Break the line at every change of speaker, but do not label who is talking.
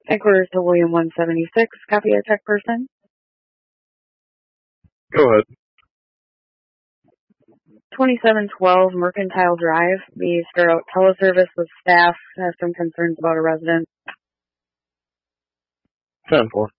Headquarters to William 176, copy a tech person.
Go ahead.
2712 Mercantile Drive. We start out teleservice with staff. Have some concerns about a resident.
10-4.